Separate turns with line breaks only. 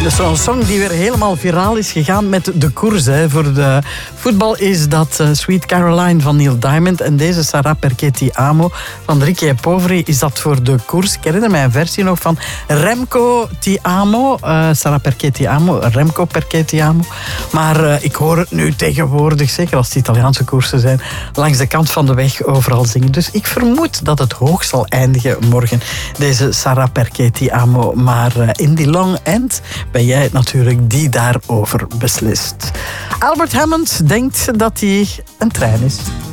Zo'n song die weer helemaal viraal is gegaan met de koers. Hè. Voor de voetbal is dat Sweet Caroline van Neil Diamond. En deze Sarà Perché Ti Amo van Ricky Poveri is dat voor de koers. Ik herinner mij een versie nog van Remco Ti Amo. Sarà Perché Ti Amo. Remco Perché Ti Amo. Maar ik hoor het nu tegenwoordig, zeker als het Italiaanse koersen zijn, langs de kant van de weg overal zingen. Dus ik vermoed dat het hoog zal eindigen morgen, deze Sarà Perché Ti Amo. Maar in die long end ben jij het natuurlijk die daarover beslist. Albert Hammond denkt dat hij een trein is.